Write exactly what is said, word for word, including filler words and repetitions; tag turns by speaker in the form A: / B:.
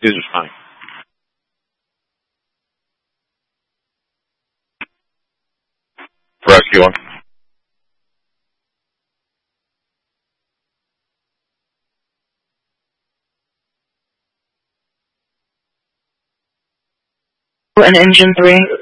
A: These are fine. For rescue one.
B: And engine three.